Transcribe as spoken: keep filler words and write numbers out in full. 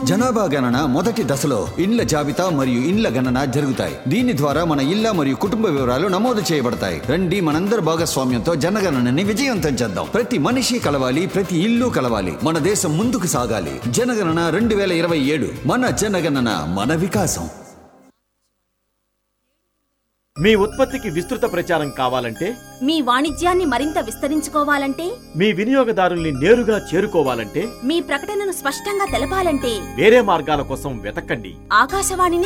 జనాభా గణన మొదటి దశలో ఇండ్ల జాబితా మరియు ఇండ్ల గణన జరుగుతాయి. దీని ద్వారా మన ఇళ్ల మరియు కుటుంబ వివరాలు నమోదు చేయబడతాయి. రండి మనందరి భాగస్వామ్యంతో జనగణనని విజయవంతం చేద్దాం. ప్రతి మనిషి కలవాలి, ప్రతి ఇల్లు కలవాలి. మన దేశం ముందుకు సాగాలి. జనగణన రెండు వేల ఇరవై ఏడు. మన జనగణన, మన వికాసం. మీ ఉత్పత్తికి విస్తృత ప్రచారం కావాలంటే, మీ వాణిజ్యాన్ని మరింత విస్తరించుకోవాలంటే, మీ వినియోగదారుల్ని నేరుగా చేరుకోవాలంటే, మీ ప్రకటనను స్పష్టంగా తెలపాలంటే వేరే మార్గాల కోసం వెతకండి. ఆకాశవాణిని